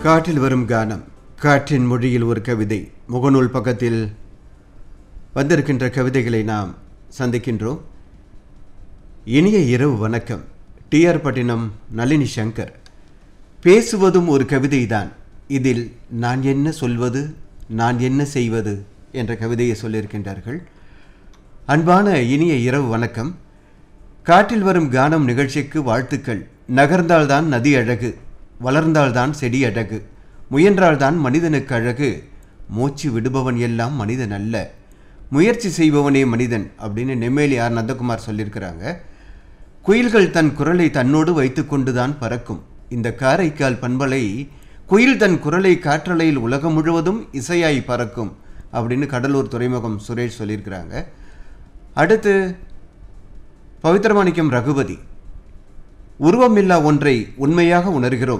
காற்றில் வரும் கானம், காற்றின் மொழியில் ஒரு கவிதை. முகநூல் பக்கத்தில் வந்திருக்கின்ற கவிதைகளை நாம் சந்திக்கின்றோம். இனிய இரவு வணக்கம். டிஆர் பட்டினம் நளினி சங்கர். பேசுவதும் ஒரு கவிதைதான். இதில் நான் என்ன சொல்வது, நான் என்ன செய்வது என்ற கவிதையை சொல்லியிருக்கின்றார்கள். அன்பான இனிய இரவு வணக்கம். காற்றில் வரும் கானம் நிகழ்ச்சிக்கு வாழ்த்துக்கள். நகர்ந்தால்தான் நதி அழகு, வளர்ந்தால்தான் செடி அழகு, முயன்றால்தான் மனிதனுக்கு அழகு. மூச்சு விடுபவன் எல்லாம் மனிதன் அல்ல, முயற்சி செய்பவனே மனிதன் அப்படின்னு நெம்மேலி ஆர் நந்தகுமார் சொல்லியிருக்கிறாங்க. குயில்கள் தன் குரலை தன்னோடு வைத்து கொண்டுதான் பறக்கும். இந்த காரைக்கால் பண்பலை குயில் தன் குரலை காற்றலையில் உலகம் முழுவதும் இசையாய் பறக்கும் அப்படின்னு கடலூர் துறைமுகம் சுரேஷ் சொல்லியிருக்கிறாங்க. அடுத்து பவித்ரமாணிக்கம் ரகுபதி. உருவமில்லா ஒன்றை உண்மையாக உணர்கிறோம்.